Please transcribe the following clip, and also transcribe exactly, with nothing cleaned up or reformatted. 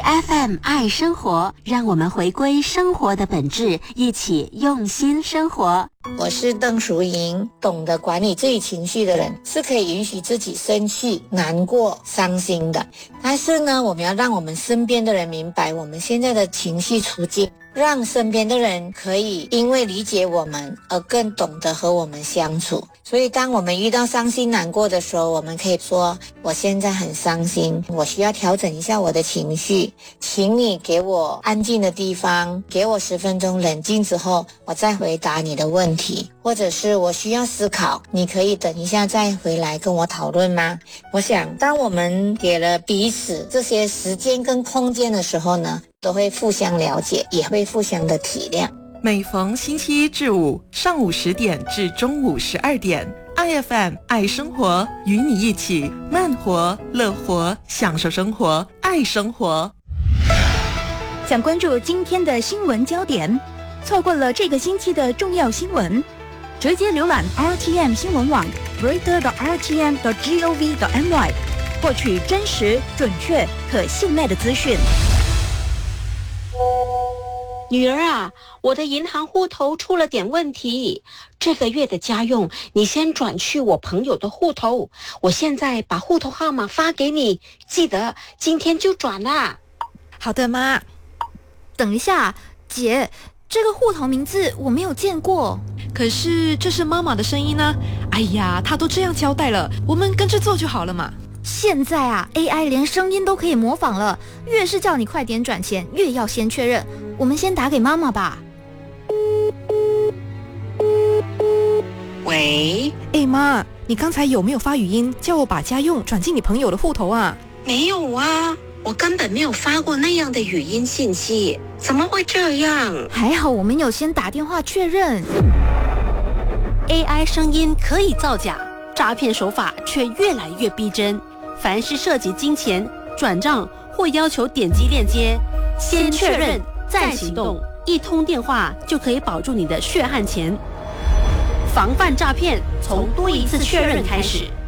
F M 爱生活，让我们回归生活的本质，一起用心生活。 我是邓淑莹，懂得管理自己情绪的人是可以允许自己生气、难过、伤心的。但是呢，我们要让我们身边的人明白我们现在的情绪处境，让身边的人可以因为理解我们而更懂得和我们相处。所以当我们遇到伤心难过的时候，我们可以说，我现在很伤心，我需要调整一下我的情绪，请你给我安静的地方，给我十分钟冷静之后，我再回答你的问题。或者是我需要思考，你可以等一下再回来跟我讨论吗？我想当我们给了彼此这些时间跟空间的时候呢，都会互相了解，也会互相的体谅。 每逢星期一至五上午十点至中午十二点 ，I F M 爱生活，与你一起慢活、乐活，享受生活，爱生活。 想关注今天的新闻焦点，错过了这个星期的重要新闻，直接浏览 R T M 新闻网 reader dot r t m dot gov dot m y， 获取真实、准确、可信赖的资讯。 女儿啊，我的银行户头出了点问题，这个月的家用你先转去我朋友的户头，我现在把户头号码发给你，记得今天就转啦。 好的，妈。等一下，姐，这个户头名字我没有见过。 可是这是妈妈的声音呢。哎呀，她都这样交代了，我们跟着做就好了嘛。 现在啊 A I 连声音都可以模仿了，越是叫你快点转钱，越要先确认。我们先打给妈妈吧。 喂， 哎妈，你刚才有没有发语音叫我把家用转进你朋友的户头啊？ 没有啊，我根本没有发过那样的语音信息，怎么会这样？ 还好我们有先打电话确认。 A I 声音可以造假，诈骗手法却越来越逼真。凡是涉及金钱、转账或要求点击链接，先确认再行动，一通电话就可以保住你的血汗钱。防范诈骗，从多一次确认开始。